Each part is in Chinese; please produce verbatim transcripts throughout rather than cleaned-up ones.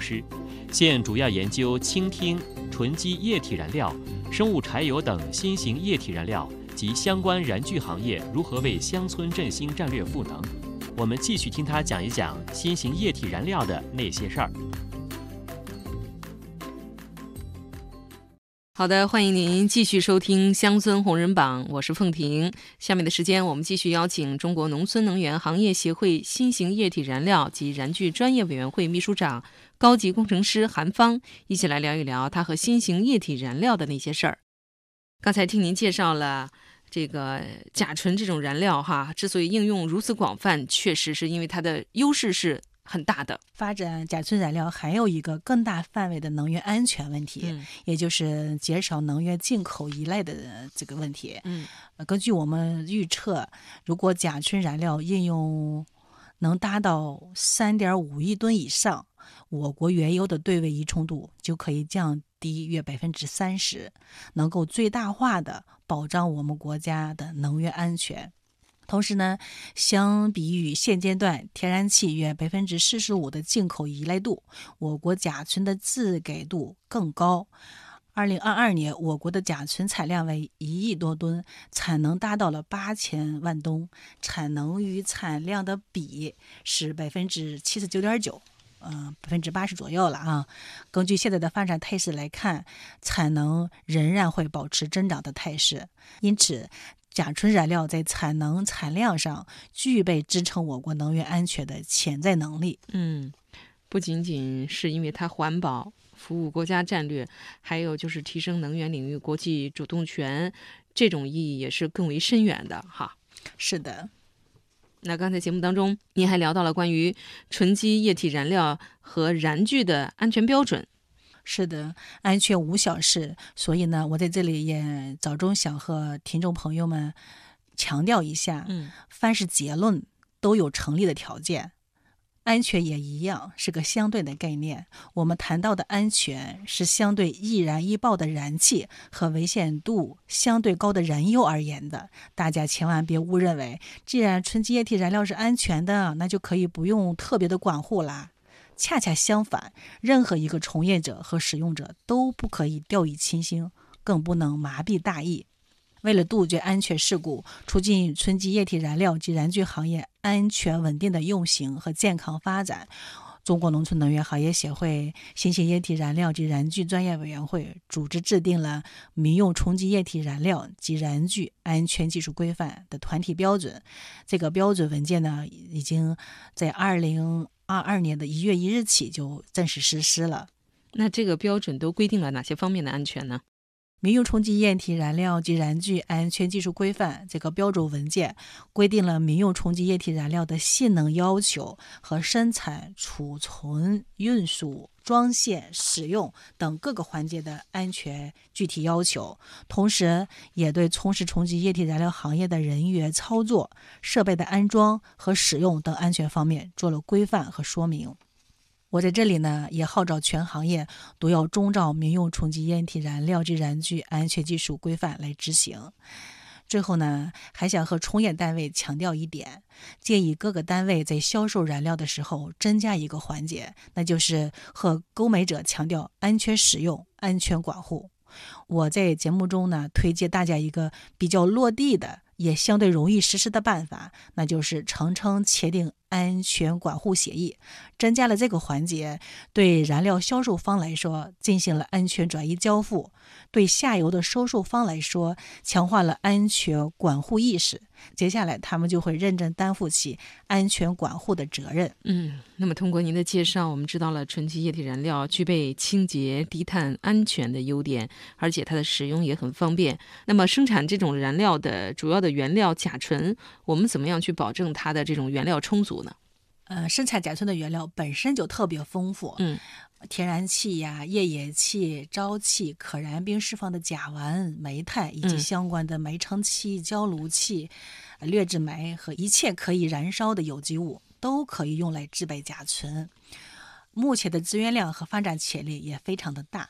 师，现主要研究氢烃、纯基液体燃料、生物柴油等新型液体燃料及相关燃具行业如何为乡村振兴战略赋能。我们继续听他讲一讲新型液体燃料的那些事儿。 好的，欢迎您继续收听乡村红人榜，我是凤婷。下面的时间我们继续邀请中国农村能源行业协会新型液体燃料及燃具专业委员会秘书长、高级工程师韩芳，一起来聊一聊他和新型液体燃料的那些事儿。刚才听您介绍了这个甲醇这种燃料哈，之所以应用如此广泛，确实是因为它的优势是很大的。 发展甲醇燃料还有一个更大范围的能源安全问题， 嗯、 也就是减少能源进口依赖的这个问题。 嗯， 根据我们预测，如果甲醇燃料应用能达到 三点五亿吨以上，我国原油的对位依充度就可以降低约百分之三十，能够最大化的保障我们国家的能源安全。同时呢，相比于现阶段天然气约百分之四十五的进口依赖度，我国甲醇的自给度更高。二零二二年，我国的甲醇产量为一亿多吨，产能达到了八千万吨，产能与产量的比是百分之七十九点九。嗯，百分之八十左右了啊。根据现在的发展态势来看，产能仍然会保持增长的态势，因此甲醇燃料在产能产量上具备支撑我国能源安全的潜在能力。 嗯，不仅仅是因为它环保、服务国家战略，还有就是提升能源领域国际主动权，这种意义也是更为深远的哈。 是的。 那刚才节目当中，您还聊到了关于纯基液体燃料和燃具的安全标准。 是的，安全无小事，所以呢，我在这里也早中想和听众朋友们强调一下， 嗯， 凡是结论都有成立的条件，安全也一样，是个相对的概念。我们谈到的安全是相对易燃易爆的燃气和危险度相对高的燃油而言的，大家千万别误认为，既然纯基液体燃料是安全的，那就可以不用特别的管护啦。恰恰相反，任何一个从业者和使用者都不可以掉以轻心，更不能麻痹大意。为了杜绝安全事故，促进纯基液体燃料及燃具行业安全稳定的运行和健康发展，中国农村能源行业协会新型液体燃料及燃具专业委员会组织制定了民用纯基液体燃料及燃具安全技术规范的团体标准。这个标准文件呢，已经在二零二二年的一月一日起就正式实施了。 那这个标准都规定了哪些方面的安全呢？ 民用纯基液体燃料及燃具安全技术规范这个标准文件规定了民用纯基液体燃料的性能要求和生产、储存、运输、装卸、使用等各个环节的安全具体要求，同时也对从事纯基液体燃料行业的人员操作、设备的安装和使用等安全方面做了规范和说明。我在这里呢，也号召全行业都要遵照民用纯基液体燃料及燃具安全技术规范来执行。最后呢，还想和从业单位强调一点，建议各个单位在销售燃料的时候增加一个环节，那就是和购买者强调安全使用、安全管护。我在节目中呢，推荐大家一个比较落地的也相对容易实施的办法，那就是层层签订安全管护协议。增加了这个环节，对燃料销售方来说进行了安全转移交付，对下游的收售方来说强化了安全管护意识，接下来他们就会认真担负起安全管护的责任。 嗯，那么通过您的介绍，我们知道了纯基液体燃料具备清洁、低碳、安全的优点，而且它的使用也很方便。那么生产这种燃料的主要的原料甲醇，我们怎么样去保证它的这种原料充足呢？ 呃，生产甲醇的原料本身就特别丰富， 嗯， 天然气呀、页岩气、沼气、可燃并释放的甲烷、煤炭以及相关的煤成气、焦炉气、嗯、劣质煤和一切可以燃烧的有机物都可以用来制备甲醇。目前的资源量和发展潜力也非常的大。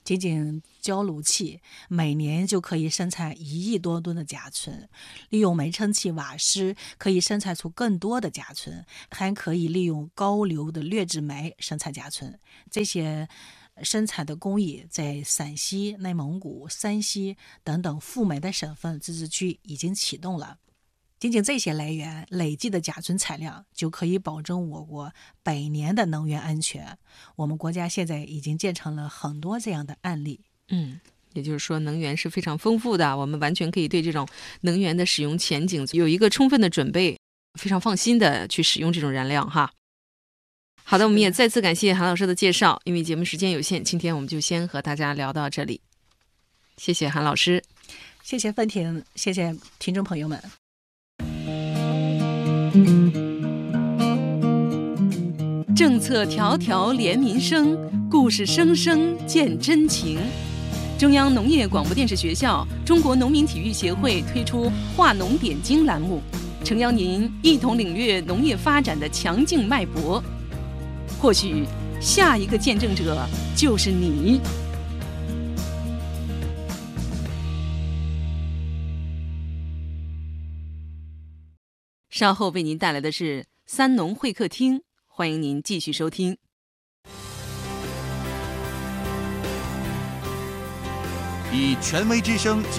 仅仅焦炉气每年就可以生产一亿多吨的甲醇，利用煤琛气瓦斯可以生产出更多的甲醇，还可以利用高硫的劣质煤生产甲醇。这些生产的工艺在陕西、内蒙古、山西等等富煤的省份自治区已经启动了。仅仅这些来源累计的甲醇产量就可以保证我国百年的能源安全。我们国家现在已经建成了很多这样的案例。 嗯，也就是说能源是非常丰富的，我们完全可以对这种能源的使用前景有一个充分的准备，非常放心的去使用这种燃料哈。好的，我们也再次感谢韩老师的介绍，因为节目时间有限，今天我们就先和大家聊到这里。谢谢韩老师。 谢谢凤婷，谢谢听众朋友们。 政策条条连民生，故事声声见真情。中央农业广播电视学校、中国农民体育协会推出化农点睛栏目，诚邀您一同领略农业发展的强劲脉搏。或许下一个见证者就是你。稍后为您带来的是三农会客厅，欢迎您继续收听。 以权威之声